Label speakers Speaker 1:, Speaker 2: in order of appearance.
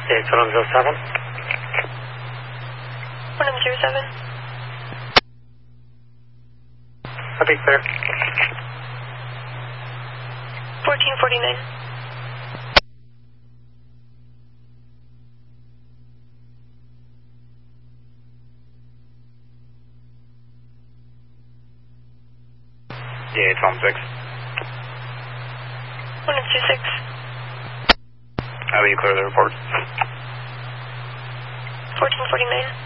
Speaker 1: Yeah, 107.
Speaker 2: 107.
Speaker 1: I'll be clear.
Speaker 2: 1449.
Speaker 1: Yeah, Tom 6.
Speaker 2: 126.
Speaker 1: How do you clear the report?
Speaker 2: 1449.